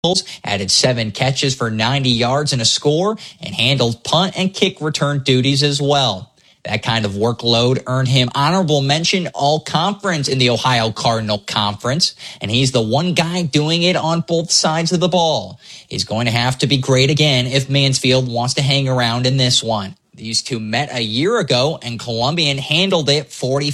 added 7 catches for 90 yards and a score, and handled punt and kick return duties as well. That kind of workload earned him honorable mention all-conference in the Ohio Cardinal Conference, and he's the one guy doing it on both sides of the ball. He's going to have to be great again if Mansfield wants to hang around in this one. These two met a year ago, and Columbian handled it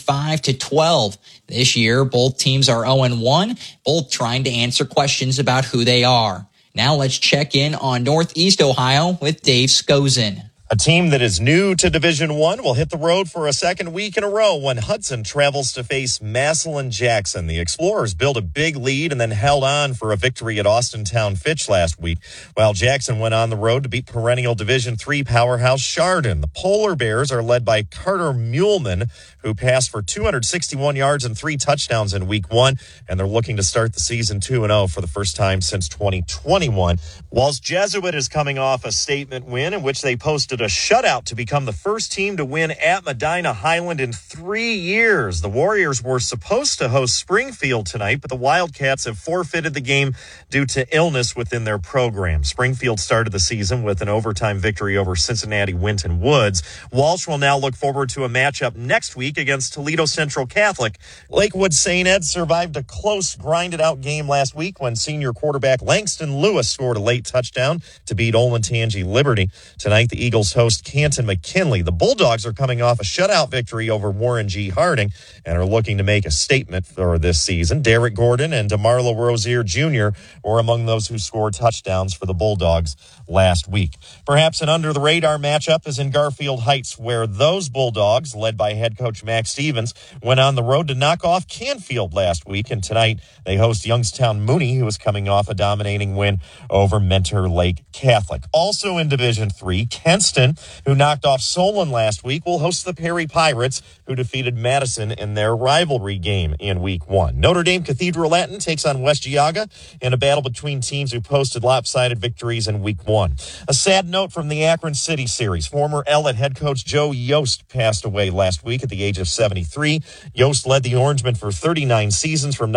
45-12. This year, both teams are 0-1, both trying to answer questions about who they are. Now let's check in on Northeast Ohio with Dave Skozin. A team that is new to Division I will hit the road for a second week in a row when Hudson travels to face Massillon-Jackson. The Explorers built a big lead and then held on for a victory at Austintown Fitch last week, while Jackson went on the road to beat perennial Division III powerhouse Chardon. The Polar Bears are led by Carter Muehlman, who passed for 261 yards and 3 touchdowns in Week 1, and they're looking to start the season 2-0 for the first time since 2021. Walls Jesuit is coming off a statement win in which they posted a shutout to become the first team to win at Medina Highland in 3 years. The Warriors were supposed to host Springfield tonight, but the Wildcats have forfeited the game due to illness within their program. Springfield started the season with an overtime victory over Cincinnati Winton Woods. Walsh will now look forward to a matchup next week against Toledo Central Catholic. Lakewood St. Ed survived a close, grinded-out game last week when senior quarterback Langston Lewis scored a late touchdown to beat Olentangy Liberty. Tonight, the Eagles host Canton McKinley. The Bulldogs are coming off a shutout victory over Warren G. Harding and are looking to make a statement for this season. Derek Gordon and DeMarlo Rozier Jr. were among those who scored touchdowns for the Bulldogs last week. Perhaps an under-the-radar matchup is in Garfield Heights, where those Bulldogs, led by head coach Max Stevens, went on the road to knock off Canfield last week, and tonight they host Youngstown Mooney, who is coming off a dominating win over Mentor Lake Catholic. Also in Division III, Kenston, who knocked off Solon last week, will host the Perry Pirates, who defeated Madison in their rivalry game in Week 1. Notre Dame Cathedral Latin takes on West Geauga in a battle between teams who posted lopsided victories in Week 1. A sad note from the Akron City Series. Former Ellet head coach Joe Yost passed away last week at the age of 73. Yost led the Orangemen for 39 seasons from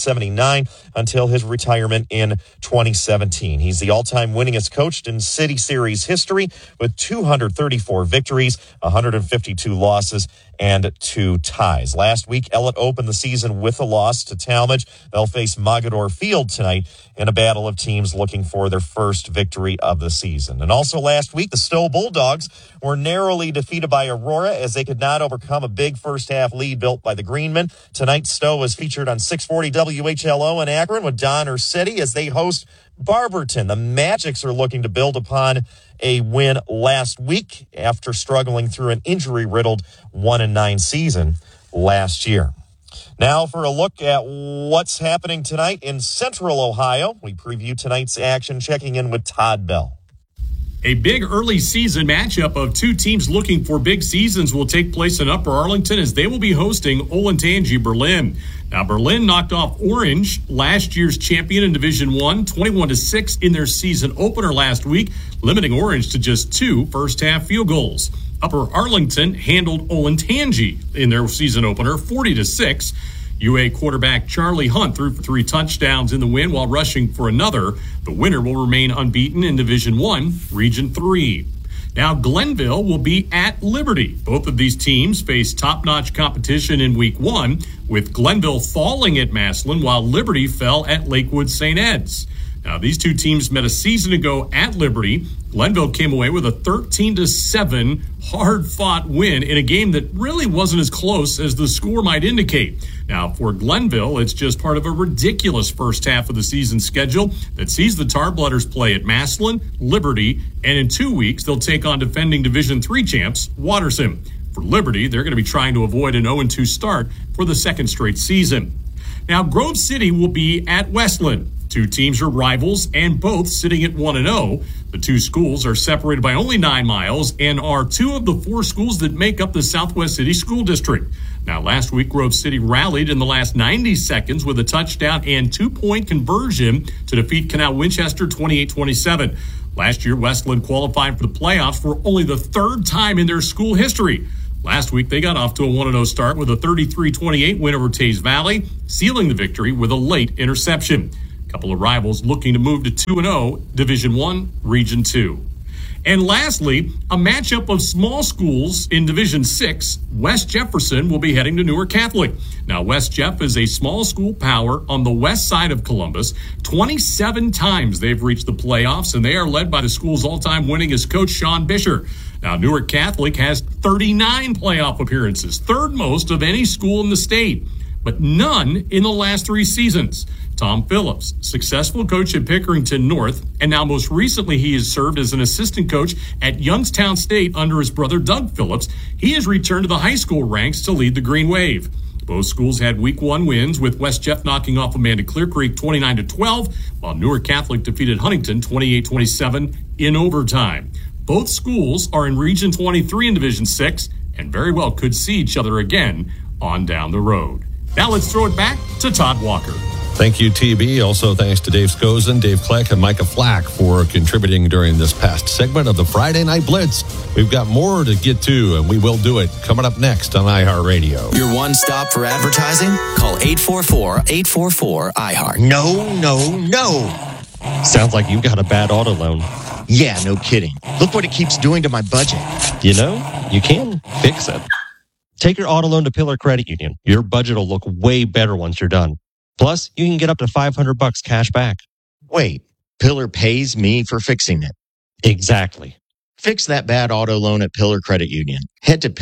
1979 until his retirement in 2017. He's the all-time winningest coach in City Series history with 234 victories, 152 losses, and 2 ties. Last week, Ellet opened the season with a loss to Talmadge. They'll face Mogador Field tonight in a battle of teams looking for their first victory of the season. And also last week, the Stowe Bulldogs were narrowly defeated by Aurora as they could not overcome a big first-half lead built by the Greenmen. Tonight, Stowe is featured on 640 WHLO in Akron with Donner City as they host Barberton. The Magics are looking to build upon a win last week after struggling through an injury-riddled 1-9 season last year. Now for a look at what's happening tonight in Central Ohio. We preview tonight's action, checking in with Todd Bell. A big early season matchup of two teams looking for big seasons will take place in Upper Arlington as they will be hosting Olentangy Berlin. Now, Berlin knocked off Orange, last year's champion in Division I, 21-6 in their season opener last week, limiting Orange to just 2 first-half field goals. Upper Arlington handled Olentangy in their season opener, 40-6. UA quarterback Charlie Hunt threw for 3 touchdowns in the win while rushing for another. The winner will remain unbeaten in Division I, Region 3. Now, Glenville will be at Liberty. Both of these teams face top-notch competition in Week 1, with Glenville falling at Massillon while Liberty fell at Lakewood St. Ed's. Now, these two teams met a season ago at Liberty. Glenville came away with a 13-7 hard-fought win in a game that really wasn't as close as the score might indicate. Now, for Glenville, it's just part of a ridiculous first half of the season schedule that sees the Tarblooders play at Massillon, Liberty, and in 2 weeks, they'll take on defending Division III champs, Watterson. For Liberty, they're going to be trying to avoid an 0-2 start for the second straight season. Now, Grove City will be at Westland. Two teams are rivals and both sitting at 1-0. The two schools are separated by only 9 miles and are 2 of the 4 schools that make up the Southwest City School District. Now, last week, Grove City rallied in the last 90 seconds with a touchdown and 2-point conversion to defeat Canal Winchester 28-27. Last year, Westland qualified for the playoffs for only the 3rd time in their school history. Last week, they got off to a 1-0 start with a 33-28 win over Taze Valley, sealing the victory with a late interception. A couple of rivals looking to move to 2-0, Division I, Region 2. And lastly, a matchup of small schools in Division 6. West Jefferson will be heading to Newark Catholic. Now, West Jeff is a small school power on the west side of Columbus. 27 times they've reached the playoffs, and they are led by the school's all-time winningest coach, Sean Bisher. Now, Newark Catholic has 39 playoff appearances, third most of any school in the state, but none in the last 3 seasons. Tom Phillips, successful coach at Pickerington North, and now most recently he has served as an assistant coach at Youngstown State under his brother Doug Phillips. He has returned to the high school ranks to lead the Green Wave. Both schools had Week 1 wins, with West Jeff knocking off Amanda Clear Creek 29-12, while Newark Catholic defeated Huntington 28-27 in overtime. Both schools are in Region 23 in Division 6 and very well could see each other again on down the road. Now let's throw it back to Todd Walker. Thank you, TB. Also, thanks to Dave Scozen, Dave Kleck, and Micah Flack for contributing during this past segment of the Friday Night Blitz. We've got more to get to, and we will do it coming up next on iHeartRadio. Your one stop for advertising? Call 844-844-iHeart. No. Sounds like you got a bad auto loan. Yeah, no kidding. Look what it keeps doing to my budget. You know, you can fix it. Take your auto loan to Pillar Credit Union. Your budget will look way better once you're done. Plus, you can get up to $500 cash back. Wait, Pillar pays me for fixing it. Exactly. Fix that bad auto loan at Pillar Credit Union. Head to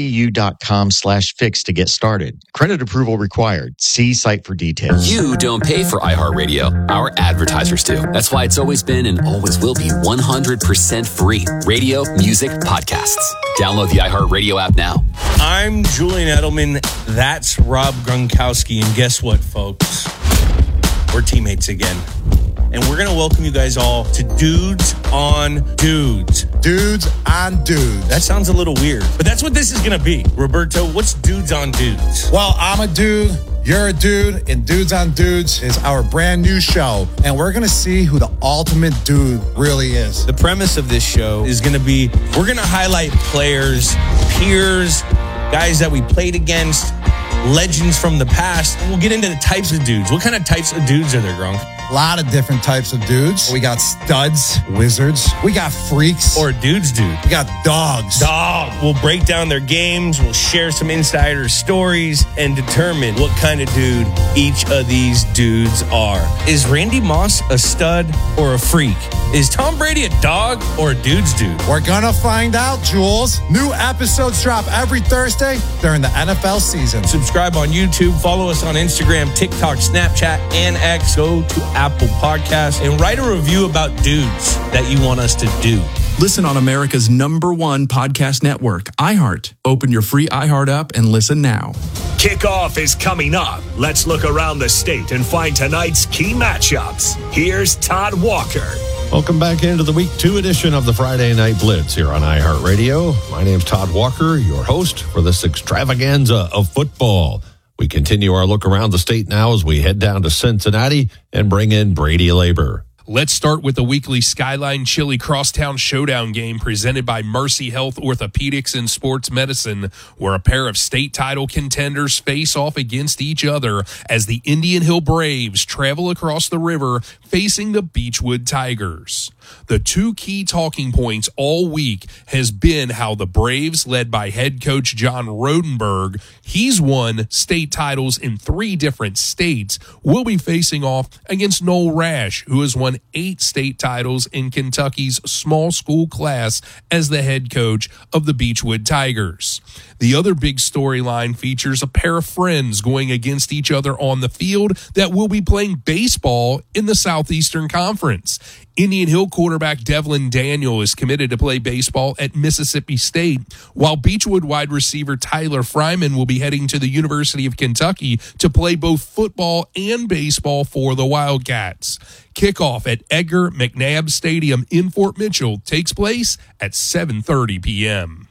pillarcu.com/fix to get started. Credit approval required. See site for details. You don't pay for iHeartRadio. Our advertisers do. That's why it's always been and always will be 100% free. Radio, music, podcasts. Download the iHeartRadio app now. I'm Julian Edelman. That's Rob Gronkowski. And guess what, folks? We're teammates again. And we're going to welcome you guys all to Dudes on Dudes. Dudes on Dudes. That sounds a little weird, but that's what this is going to be. Roberto, what's Dudes on Dudes? Well, I'm a dude, you're a dude, and Dudes on Dudes is our brand new show. And we're going to see who the ultimate dude really is. The premise of this show is going to be, we're going to highlight players, peers, guys that we played against, legends from the past. And we'll get into the types of dudes. What kind of types of dudes are there, Gronk? A lot of different types of dudes. We got studs, wizards. We got freaks. Or dudes. We got dogs. We'll break down their games. We'll share some insider stories and determine what kind of dude each of these dudes are. Is Randy Moss a stud or a freak? Is Tom Brady a dog or a dude's dude? We're gonna find out, Jules. New episodes drop every Thursday during the NFL season. Subscribe on YouTube. Follow us on Instagram, TikTok, Snapchat, and X. Go to Apple Podcasts and write a review about dudes that you want us to do. Listen on America's #1 podcast network, iHeart. Open your free iHeart app and listen now. Kickoff is coming up. Let's look around the state and find tonight's key matchups. Here's Todd Walker. Welcome back into the Week 2 edition of the Friday Night Blitz here on iHeartRadio. My name's Todd Walker, your host for this extravaganza of football. We continue our look around the state now as we head down to Cincinnati and bring in Brady Labor. Let's start with the weekly Skyline Chili Crosstown Showdown game presented by Mercy Health Orthopedics and Sports Medicine, where a pair of state title contenders face off against each other as the Indian Hill Braves travel across the river facing the Beechwood Tigers. The two key talking points all week has been how the Braves, led by head coach John Rodenberg, he's won state titles in 3 different states, will be facing off against Noel Rash, who has won 8 state titles in Kentucky's small school class as the head coach of the Beechwood Tigers. The other big storyline features a pair of friends going against each other on the field that will be playing baseball in the Southeastern Conference. Indian Hill quarterback Devlin Daniel is committed to play baseball at Mississippi State, while Beechwood wide receiver Tyler Fryman will be heading to the University of Kentucky to play both football and baseball for the Wildcats. Kickoff at Edgar McNabb Stadium in Fort Mitchell takes place at 7:30 p.m.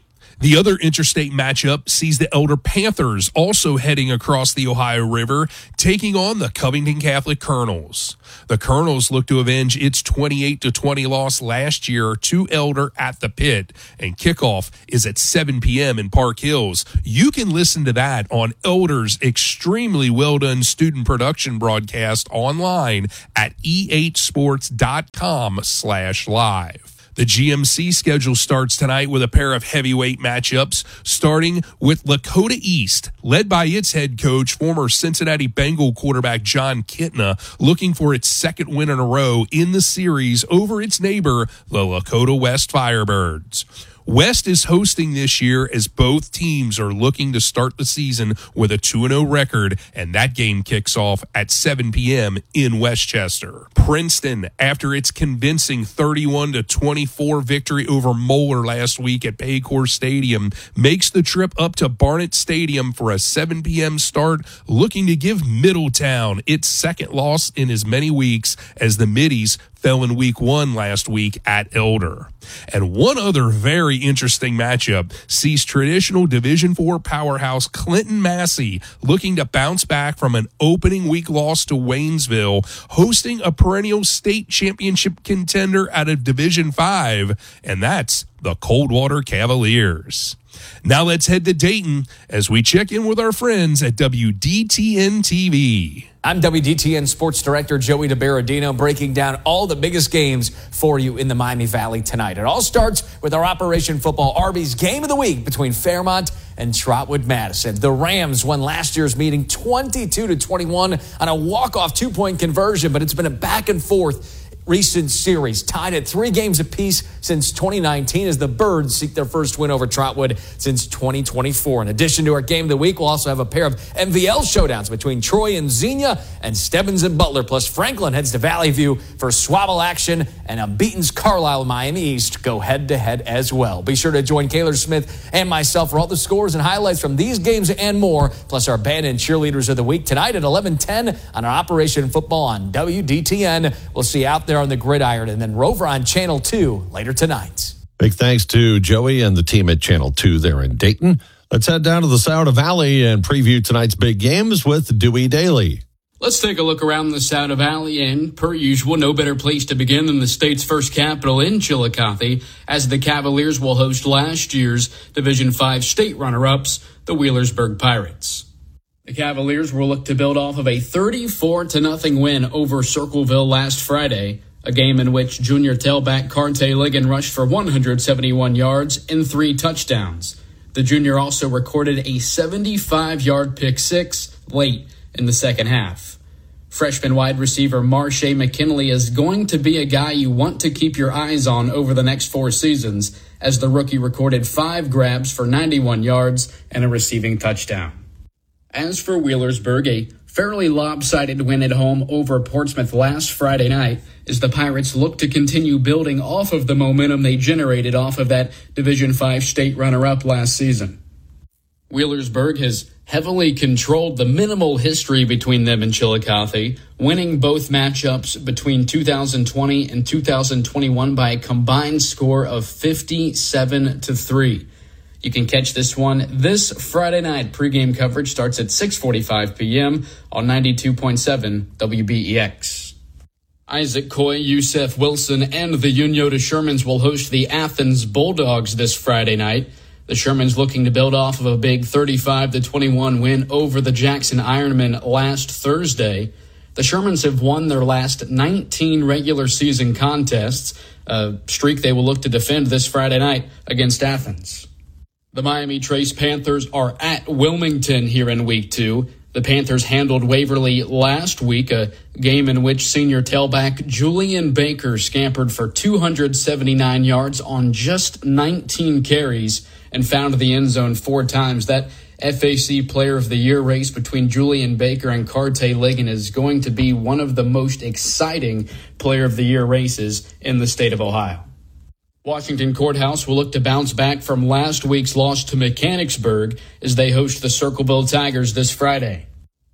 The other interstate matchup sees the Elder Panthers also heading across the Ohio River, taking on the Covington Catholic Colonels. The Colonels look to avenge its 28-20 loss last year to Elder at the Pit, and kickoff is at 7 p.m. in Park Hills. You can listen to that on Elder's extremely well-done student production broadcast online at eh8sports.com/live. The GMC schedule starts tonight with a pair of heavyweight matchups, starting with Lakota East, led by its head coach, former Cincinnati Bengal quarterback John Kitna, looking for its second win in a row in the series over its neighbor, the Lakota West Firebirds. West is hosting this year as both teams are looking to start the season with a 2-0 record, and that game kicks off at 7 p.m. in Westchester. Princeton, after its convincing 31-24 victory over Moeller last week at Paycor Stadium, makes the trip up to Barnett Stadium for a 7 p.m. start, looking to give Middletown its second loss in as many weeks as the Middies fell in week 1 last week at Elder. And one other very interesting matchup sees traditional Division IV powerhouse Clinton Massey looking to bounce back from an opening week loss to Waynesville, hosting a perennial state championship contender out of Division V, and that's the Coldwater Cavaliers. Now let's head to Dayton as we check in with our friends at WDTN TV. I'm WDTN Sports Director Joey DeBaradino, breaking down all the biggest games for you in the Miami Valley tonight. It all starts with our Operation Football Arby's Game of the Week between Fairmont and Trotwood Madison. The Rams won last year's meeting 22-21 on a walk-off 2-point conversion, but it's been a back-and-forth recent series, tied at 3 games apiece since 2019 as the Birds seek their first win over Trotwood since 2024. In addition to our Game of the Week, we'll also have a pair of MVL showdowns between Troy and Xenia and Stebbins and Butler, plus Franklin heads to Valley View for Swabble action, and Unbeaten's Carlisle and Miami East go head-to-head as well. Be sure to join Kaylor Smith and myself for all the scores and highlights from these games and more, plus our band and cheerleaders of the week tonight at 11:10 on our Operation Football on WDTN. We'll see you out there on the gridiron, and then Rover on Channel 2 later tonight. Big thanks to Joey and the team at Channel 2 there in Dayton. Let's head down to the Souda Valley and preview tonight's big games with Dewey Daly. Let's take a look around the Souda Valley, and per usual, no better place to begin than the state's first capital in Chillicothe, as the Cavaliers will host last year's Division V state runner-ups, the Wheelersburg Pirates. The Cavaliers will look to build off of a 34-0 win over Circleville last Friday, a game in which junior tailback Carte Ligon rushed for 171 yards and 3 touchdowns. The junior also recorded a 75-yard pick six late in the second half. Freshman wide receiver Marsha McKinley is going to be a guy you want to keep your eyes on over the next 4 seasons, as the rookie recorded 5 grabs for 91 yards and a receiving touchdown. As for Wheelersburg, a fairly lopsided win at home over Portsmouth last Friday night, as the Pirates look to continue building off of the momentum they generated off of that Division V state runner-up last season. Wheelersburg has heavily controlled the minimal history between them and Chillicothe, winning both matchups between 2020 and 2021 by a combined score of 57-3. You can catch this one this Friday night. Pregame coverage starts at 6:45 p.m. on 92.7 WBEX. Isaac Coy, Yusef Wilson, and the Unyota Shermans will host the Athens Bulldogs this Friday night. The Shermans looking to build off of a big 35-21 win over the Jackson Ironmen last Thursday. The Shermans have won their last 19 regular season contests, a streak they will look to defend this Friday night against Athens. The Miami Trace Panthers are at Wilmington here in Week 2. The Panthers handled Waverly last week, a game in which senior tailback Julian Baker scampered for 279 yards on just 19 carries and found the end zone 4 times. That FAC Player of the Year race between Julian Baker and Carte Ligon is going to be one of the most exciting Player of the Year races in the state of Ohio. Washington Courthouse will look to bounce back from last week's loss to Mechanicsburg as they host the Circleville Tigers this Friday.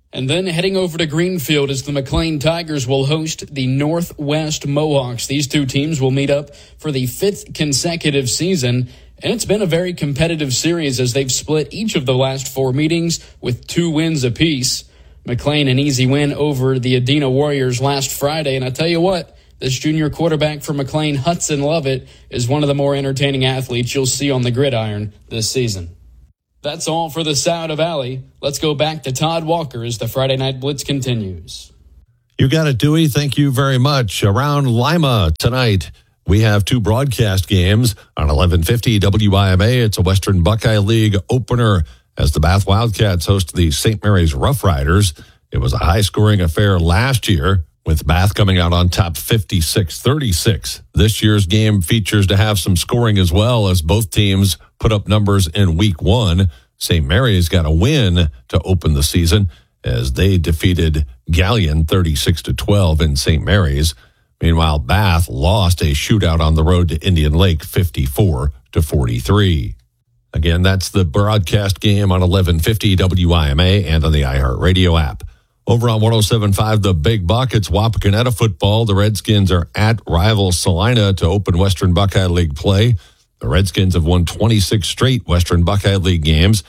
And then heading over to Greenfield as the McLean Tigers will host the Northwest Mohawks. These two teams will meet up for the 5th consecutive season, and it's been a very competitive series as they've split each of the last 4 meetings with 2 wins apiece. McLean an easy win over the Adena Warriors last Friday, and I tell you what, this junior quarterback for McLean, Hudson Lovett, is one of the more entertaining athletes you'll see on the gridiron this season. That's all for the Souda Valley. Let's go back to Todd Walker as the Friday Night Blitz continues. You got it, Dewey. Thank you very much. Around Lima tonight, we have 2 broadcast games on 1150 WIMA. It's a Western Buckeye League opener as the Bath Wildcats host the St. Mary's Rough Riders. It was a high-scoring affair last year, with Bath coming out on top 56-36. This year's game features to have some scoring as well, as both teams put up numbers in week 1. St. Mary's got a win to open the season as they defeated Galleon 36-12 in St. Mary's. Meanwhile, Bath lost a shootout on the road to Indian Lake 54-43. Again, that's the broadcast game on 1150 WIMA and on the iHeartRadio app. Over on 107.5, the Big Buck, it's Wapakoneta football. The Redskins are at rival Salina to open Western Buckeye League play. The Redskins have won 26 straight Western Buckeye League games,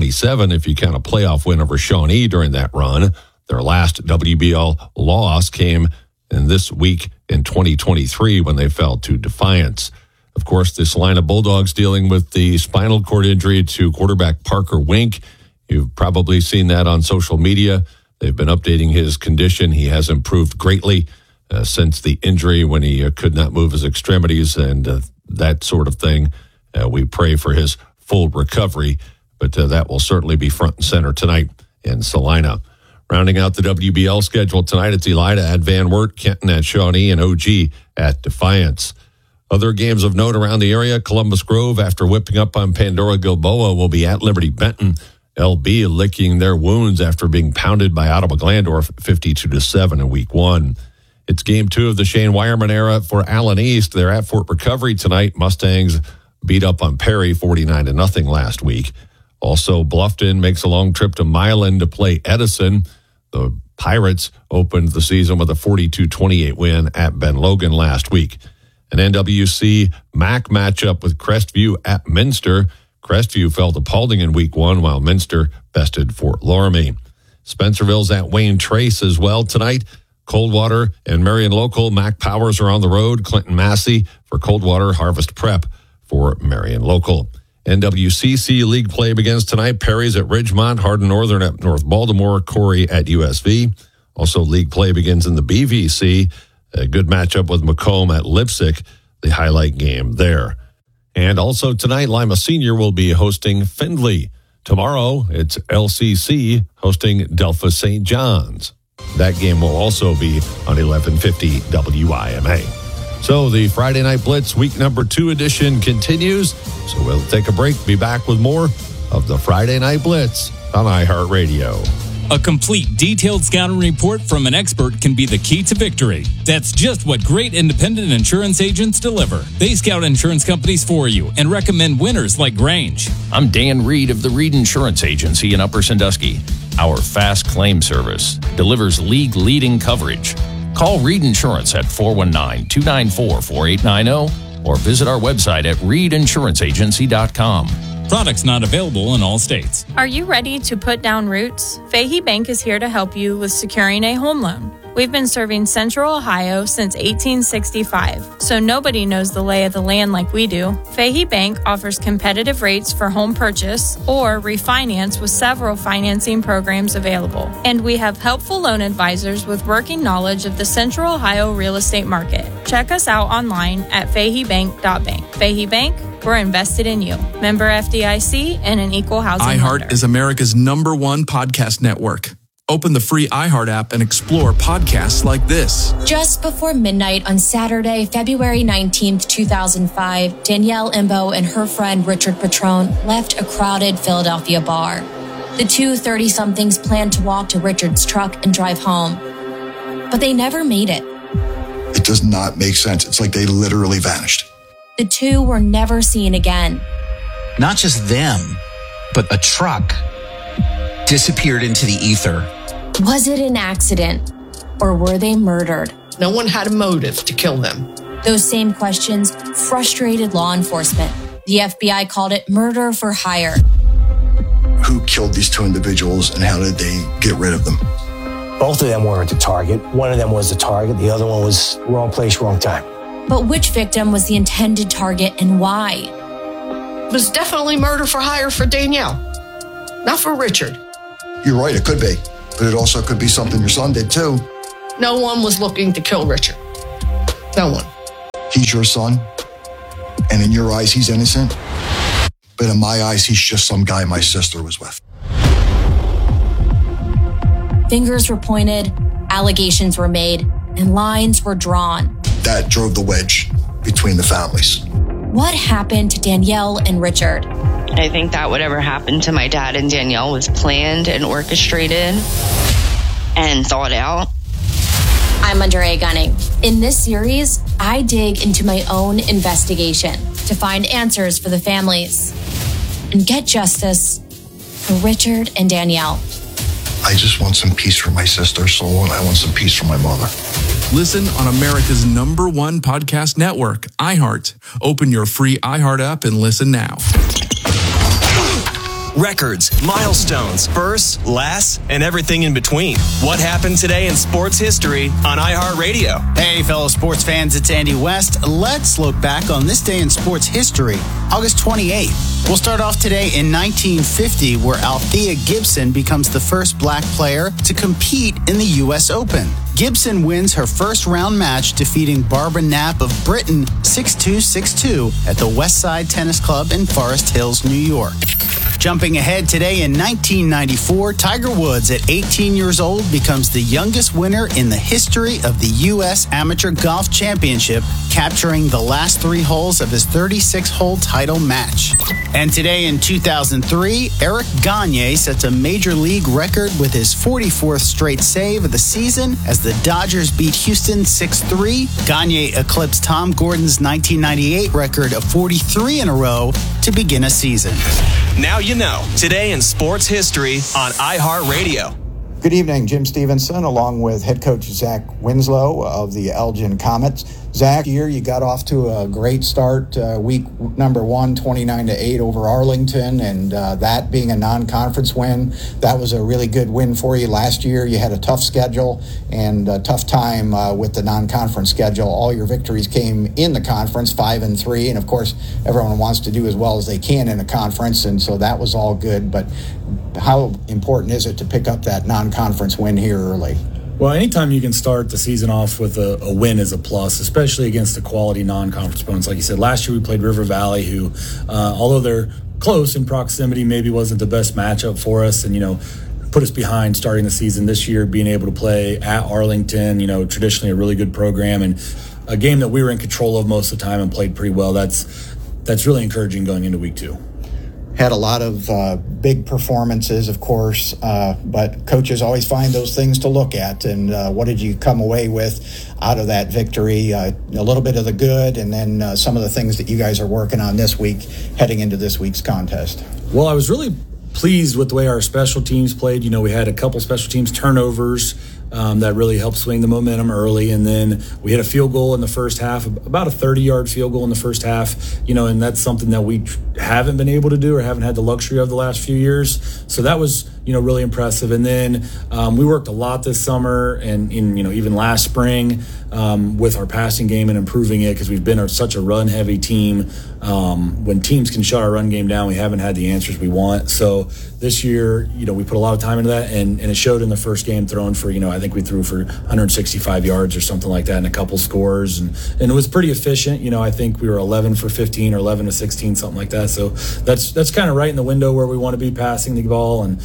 27 if you count a playoff win over Shawnee during that run. Their last WBL loss came in this week in 2023 when they fell to Defiance. Of course, the Salina Bulldogs dealing with the spinal cord injury to quarterback Parker Wink. You've probably seen that on social media. They've been updating his condition. He has improved greatly since the injury when he could not move his extremities and that sort of thing. We pray for his full recovery, but that will certainly be front and center tonight in Salina. Rounding out the WBL schedule tonight, it's Elida at Van Wert, Kenton at Shawnee, and OG at Defiance. Other games of note around the area, Columbus Grove, after whipping up on Pandora Gilboa, will be at Liberty Benton. LB licking their wounds after being pounded by Ottawa Glandorf 52-7 in week 1. It's game 2 of the Shane Wireman era for Allen East. They're at Fort Recovery tonight. Mustangs beat up on Perry 49-0 last week. Also, Bluffton makes a long trip to Milan to play Edison. The Pirates opened the season with a 42-28 win at Ben Logan last week. An NWC MAC matchup with Crestview at Minster. Crestview fell to Paulding in week 1, while Minster bested Fort Loramie. Spencerville's at Wayne Trace as well tonight. Coldwater and Marion Local. Mac Powers are on the road. Clinton Massey for Coldwater. Harvest Prep for Marion Local. NWCC League play begins tonight. Perry's at Ridgemont. Hardin Northern at North Baltimore. Corey at USV. Also, league play begins in the BVC. A good matchup with Macomb at Lipsick, the highlight game there. And also tonight, Lima Senior will be hosting Findlay. Tomorrow, it's LCC hosting Delphos St. John's. That game will also be on 1150 WIMA. So the Friday Night Blitz week number 2 edition continues. So we'll take a break, be back with more of the Friday Night Blitz on iHeartRadio. A complete, detailed scouting report from an expert can be the key to victory. That's just what great independent insurance agents deliver. They scout insurance companies for you and recommend winners like Grange. I'm Dan Reed of the Reed Insurance Agency in Upper Sandusky. Our fast claim service delivers league-leading coverage. Call Reed Insurance at 419-294-4890 or visit our website at reedinsuranceragency.com. Products not available in all states. Are you ready to put down roots? Fahey Bank is here to help you with securing a home loan. We've been serving Central Ohio since 1865, so nobody knows the lay of the land like we do. Fahey Bank offers competitive rates for home purchase or refinance with several financing programs available. And we have helpful loan advisors with working knowledge of the Central Ohio real estate market. Check us out online at faheybank.bank. Fahey Bank, we're invested in you. Member FDIC and an equal housing iHeart lender. is America's #1 podcast network. Open the free iHeart app and explore podcasts like this. Just before midnight on Saturday, February 19th, 2005, Danielle Imbo and her friend Richard Petrone left a crowded Philadelphia bar. The two 30-somethings planned to walk to Richard's truck and drive home, but they never made it. It does not make sense. It's like they literally vanished. The two were never seen again. Not just them, but a truck disappeared into the ether. Was it an accident, or were they murdered? No one had a motive to kill them. Those same questions frustrated law enforcement. The FBI called it murder for hire. Who killed these two individuals and how did they get rid of them? Both of them weren't the target. One of them was the target. The other one was wrong place, wrong time. But which victim was the intended target and why? It was definitely murder for hire for Danielle, not for Richard. You're right, it could be. But it also could be something your son did too. No one was looking to kill Richard. No one. He's your son, and in your eyes, he's innocent. But in my eyes, he's just some guy my sister was with. Fingers were pointed, allegations were made, and lines were drawn. That drove the wedge between the families. What happened to Danielle and Richard? I think that whatever happened to my dad and Danielle was planned and orchestrated and thought out. I'm Andrea Gunning. In this series, I dig into my own investigation to find answers for the families and get justice for Richard and Danielle. I just want some peace for my sister's soul, and I want some peace for my mother. Listen on America's #1 podcast network, iHeart. Open your free iHeart app and listen now. Records, milestones, firsts, lasts, and everything in between. What happened today in sports history on iHeartRadio? Hey, fellow sports fans, it's Andy West. Let's look back on this day in sports history, August 28th. We'll start off today in 1950, where Althea Gibson becomes the first black player to compete in the U.S. Open. Gibson wins her first round match, defeating Barbara Knapp of Britain 6-2, 6-2 at the Westside Tennis Club in Forest Hills, New York. Jumping ahead today in 1994, Tiger Woods at 18 years old becomes the youngest winner in the history of the U.S. Amateur Golf Championship, capturing the last 3 holes of his 36-hole title match. And today in 2003, Eric Gagne sets a major league record with his 44th straight save of the season as the Dodgers beat Houston 6-3. Gagne eclipsed Tom Gordon's 1998 record of 43 in a row to begin a season. Now you know. Today in sports history on iHeartRadio. Good evening, Jim Stevenson, along with head coach Zach Winslow of the Elgin Comets. Zach, here you got off to a great start, week number 1, 29-8 over Arlington, and that being a non-conference win, that was a really good win for you. Last year you had a tough schedule and a tough time with the non-conference schedule. All your victories came in the conference, 5-3, and of course everyone wants to do as well as they can in a conference, and so that was all good. But how important is it to pick up that non-conference win here early? Well, anytime you can start the season off with a win is a plus, especially against the quality non-conference opponents. Like you said, last year we played River Valley, who, although they're close in proximity, maybe wasn't the best matchup for us, and, put us behind starting the season. This year, being able to play at Arlington, traditionally a really good program, and a game that we were in control of most of the time and played pretty well. That's really encouraging going into week 2. Had a lot of big performances, of course, but coaches always find those things to look at. And what did you come away with out of that victory? A little bit of the good, and then some of the things that you guys are working on this week, heading into this week's contest. Well, I was really pleased with the way our special teams played. We had a couple special teams turnovers that really helped swing the momentum early, and then we hit a field goal in the first half, about a 30-yard field goal in the first half, and that's something that we haven't been able to do or haven't had the luxury of the last few years. So that was really impressive. And then we worked a lot this summer and even last spring with our passing game and improving it, because we've been such a run-heavy team. When teams can shut our run game down, we haven't had the answers we want. So this year, we put a lot of time into that, and it showed in the first game, throwing for, I think we threw for 165 yards or something like that, and a couple scores, and it was pretty efficient. I think we were 11 for 15 or 11 to 16, something like that. So that's kind of right in the window where we want to be passing the ball, and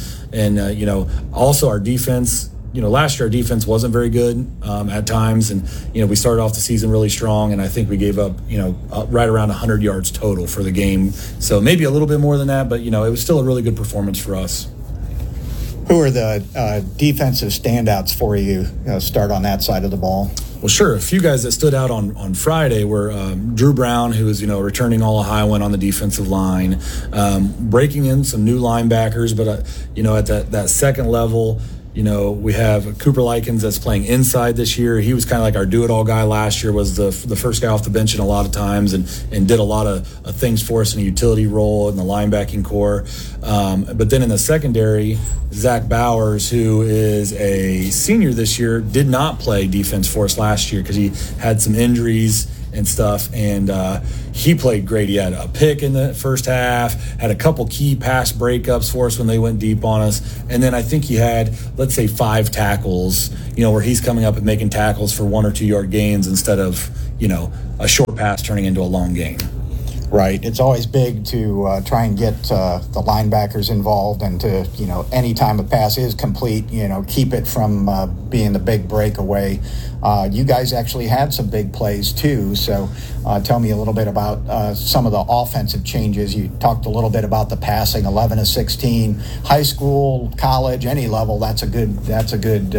also our defense. Last year our defense wasn't very good at times, and we started off the season really strong, and I think we gave up right around 100 yards total for the game. So maybe a little bit more than that, but it was still a really good performance for us. Who are the defensive standouts for you? Start on that side of the ball. Well, sure. A few guys that stood out on Friday were Drew Brown, who was, returning All-Ohioan on the defensive line, breaking in some new linebackers, but, at that second level, We have Cooper Likens that's playing inside this year. He was kind of like our do-it-all guy last year, was the first guy off the bench in a lot of times and did a lot of things for us in a utility role in the linebacking core. But then in the secondary, Zach Bowers, who is a senior this year, did not play defense for us last year because he had some injuries and stuff, and he played great. He had a pick in the first half, had a couple key pass breakups for us when they went deep on us, and then I think he had, let's say, 5 tackles, where he's coming up and making tackles for 1 or 2 yard gains instead of, a short pass turning into a long gain. Right. It's always big to try and get the linebackers involved and to, any time a pass is complete, keep it from being the big breakaway. You guys actually had some big plays too. So tell me a little bit about some of the offensive changes. You talked a little bit about the passing, 11 of 16, high school, college, any level. That's a good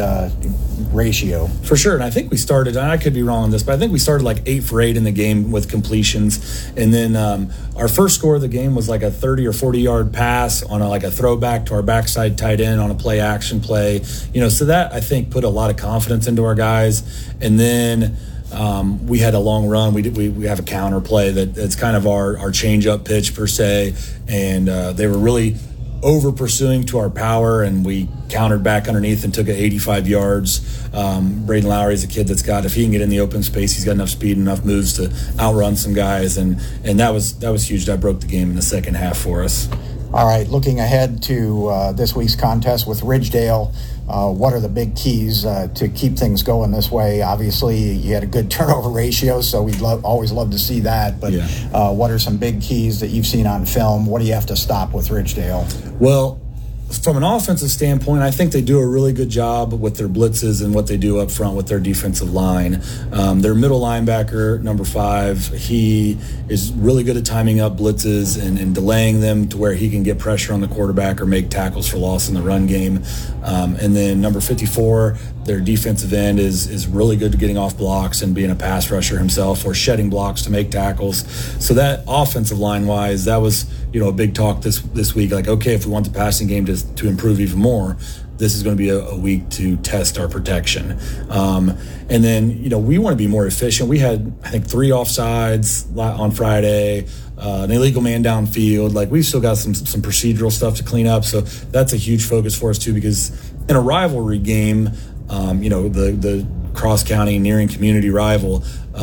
ratio. For sure. And I think we started, and I could be wrong on this, but I think we started like 8 for 8 in the game with completions. And then our first score of the game was like a 30 or 40 yard pass on a throwback to our backside tight end on a play action play. So that I think put a lot of confidence into our guys. And then we had a long run. We have a counter play that's kind of our change up pitch per se. And they were really over pursuing to our power, and we countered back underneath and took it 85 yards. Braden Lowry is a kid that's got, if he can get in the open space, he's got enough speed, enough moves to outrun some guys, and that was huge. That broke the game in the second half for us. All right, looking ahead to this week's contest with Ridgedale, what are the big keys to keep things going this way? Obviously, you had a good turnover ratio, so we'd always love to see that. But what are some big keys that you've seen on film? What do you have to stop with Ridgedale? Well, from an offensive standpoint, I think they do a really good job with their blitzes and what they do up front with their defensive line. Their middle linebacker, number 5, he is really good at timing up blitzes and delaying them to where he can get pressure on the quarterback or make tackles for loss in the run game. And then number 54, their defensive end is really good at getting off blocks and being a pass rusher himself or shedding blocks to make tackles. So that offensive line-wise, that was a big talk this week. Like, okay, if we want the passing game to improve even more, this is going to be a week to test our protection. And then, we want to be more efficient. We had, I think, 3 offsides on Friday, an illegal man downfield. Like, we've still got some procedural stuff to clean up. So that's a huge focus for us too, because in a rivalry game, the cross-county nearing community rival,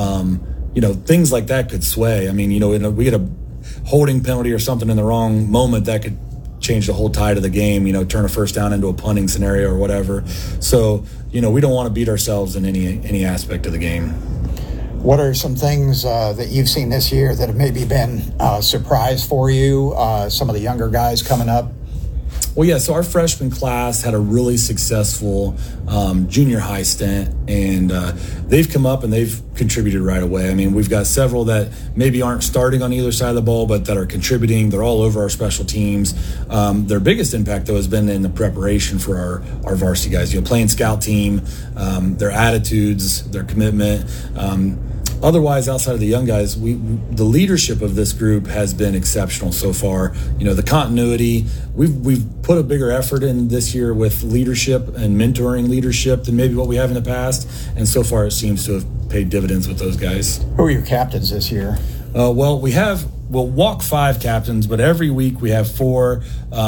things like that could sway. I mean, we get a holding penalty or something in the wrong moment that could change the whole tide of the game, turn a first down into a punting scenario or whatever. So, we don't want to beat ourselves in any aspect of the game. What are some things that you've seen this year that have maybe been a surprise for you? Some of the younger guys coming up? Well, yeah, so our freshman class had a really successful junior high stint, and they've come up and they've contributed right away. I mean, we've got several that maybe aren't starting on either side of the ball, but that are contributing. They're all over our special teams. Their biggest impact, though, has been in the preparation for our varsity guys. Playing scout team, their attitudes, their commitment. Otherwise, outside of the young guys, the leadership of this group has been exceptional so far. The continuity, we've put a bigger effort in this year with leadership and mentoring leadership than maybe what we have in the past, and so far it seems to have paid dividends with those guys. Who are your captains this year? We'll walk 5 captains, but every week we have 4.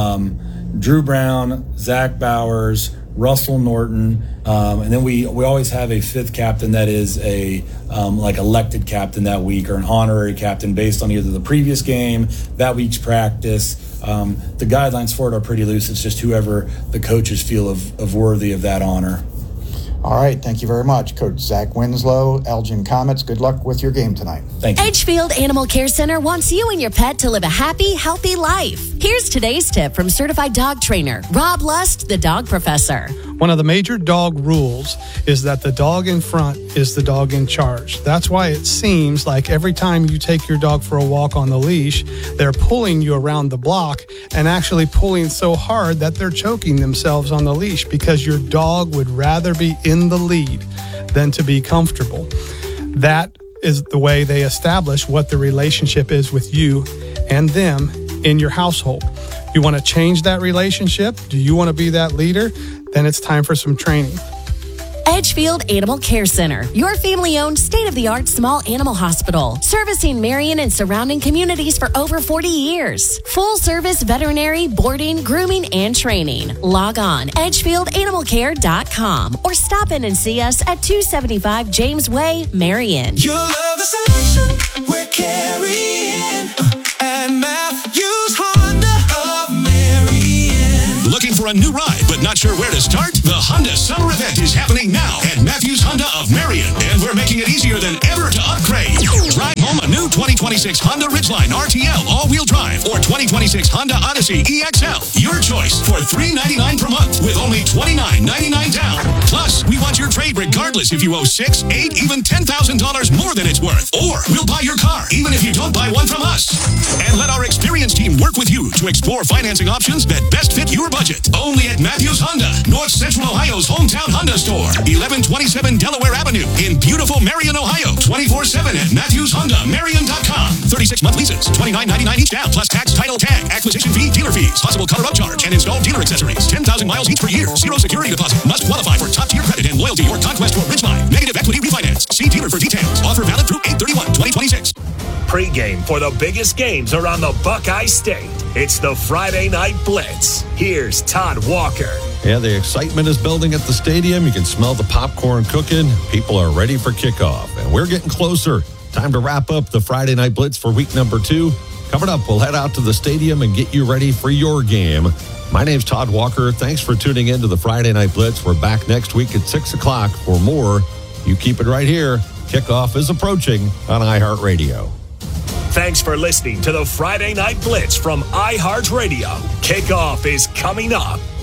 Drew Brown, Zach Bowers, Russell Norton, and then we always have a 5th captain that is a elected captain that week, or an honorary captain based on either the previous game, that week's practice. The guidelines for it are pretty loose. It's just whoever the coaches feel of worthy of that honor. All right, thank you very much, Coach Zach Winslow, Elgin Comets. Good luck with your game tonight. Thank you. Edgefield Animal Care Center wants you and your pet to live a happy, healthy life. Here's today's tip from certified dog trainer Rob Lust, the dog professor. One of the major dog rules is that the dog in front is the dog in charge. That's why it seems like every time you take your dog for a walk on the leash, they're pulling you around the block and actually pulling so hard that they're choking themselves on the leash, because your dog would rather be in the lead than to be comfortable. That is the way they establish what the relationship is with you and them in your household. You want to change that relationship? Do you want to be that leader? then it's time for some training. Edgefield Animal Care Center, your family-owned, state-of-the-art small animal hospital, servicing Marion and surrounding communities for over 40 years. Full-service veterinary, boarding, grooming, and training. Log on, edgefieldanimalcare.com, or stop in and see us at 275 James Way, Marion. Your love is solution we're carrying at Matthews Honda of Marion. Looking for a new ride but not sure where to start? The Honda Summer Event is happening now at Matthews Honda of Marion, and we're making it easier than ever to upgrade. Drive home a new 2026 Honda Ridgeline RTL all-wheel drive or 2026 Honda Odyssey EXL. Your choice for $399 per month with only $29.99 down. Plus, we want your trade regardless if you owe $6, $8, even $10,000 more than it's worth. Or we'll buy your car even if you don't buy one from us. And let our experienced team work with you to explore financing options that best fit your budget. Only at Matthews Honda, North Central Ohio's hometown Honda store, 1127 Delaware Avenue in beautiful Marion, Ohio. 24/7 at MatthewsHondaMarion.com. 36-month leases, $29.99 each down, plus tax, title, tag, acquisition fee, dealer fees, possible color upcharge, and installed dealer accessories. 10,000 miles each per year. Zero security deposit. Must qualify for top-tier credit and loyalty or Conquest or Ridgeline. Negative equity refinance. See dealer for details. Offer valid through 8/31/2026. Pre-game for the biggest games around the Buckeye State. It's the Friday Night Blitz. Here's Todd Walker. Yeah, the excitement is building at the stadium. You can smell the popcorn cooking. People are ready for kickoff, and we're getting closer. Time to wrap up the Friday Night Blitz for week number 2. Coming up, we'll head out to the stadium and get you ready for your game. My name's Todd Walker. Thanks for tuning in to the Friday Night Blitz. We're back next week at 6 o'clock for more. You keep it right here. Kickoff is approaching on iHeartRadio. Thanks for listening to the Friday Night Blitz from iHeartRadio. Kickoff is coming up.